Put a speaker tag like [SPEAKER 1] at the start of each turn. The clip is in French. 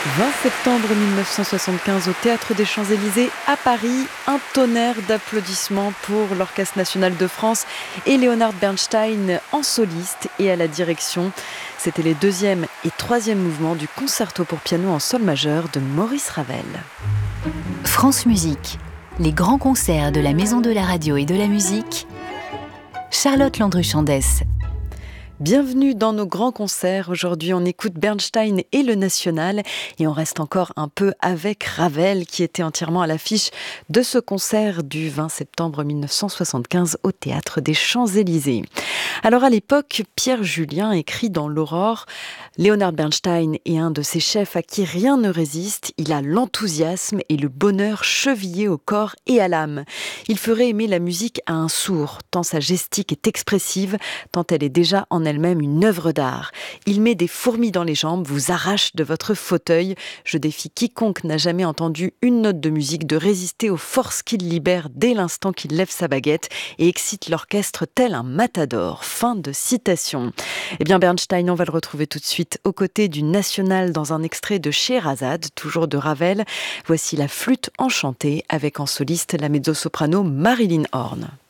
[SPEAKER 1] 20 septembre 1975 au Théâtre des Champs-Élysées à Paris, un tonnerre d'applaudissements pour l'Orchestre national de France et Leonard Bernstein en soliste et à la direction. C'était les deuxième et troisième mouvements du concerto pour piano en sol majeur de Maurice Ravel.
[SPEAKER 2] France Musique, les grands concerts de la Maison de la Radio et de la Musique. Charlotte Landru-Chandès.
[SPEAKER 1] Bienvenue dans nos grands concerts. Aujourd'hui, on écoute Bernstein et le National et on reste encore un peu avec Ravel qui était entièrement à l'affiche de ce concert du 20 septembre 1975 au Théâtre des Champs-Élysées. Alors à l'époque, Pierre Julien écrit dans l'Aurore: Leonard Bernstein est un de ces chefs à qui rien ne résiste. Il a l'enthousiasme et le bonheur chevillés au corps et à l'âme. Il ferait aimer la musique à un sourd, tant sa gestique est expressive, tant elle est déjà en elle-même une œuvre d'art. Il met des fourmis dans les jambes, vous arrache de votre fauteuil. Je défie quiconque n'a jamais entendu une note de musique de résister aux forces qu'il libère dès l'instant qu'il lève sa baguette et excite l'orchestre tel un matador. Fin de citation. Eh bien Bernstein, on va le retrouver tout de suite aux côtés du National dans un extrait de Scheherazade, toujours de Ravel. Voici la flûte enchantée avec en soliste la mezzo-soprano Marilyn Horne.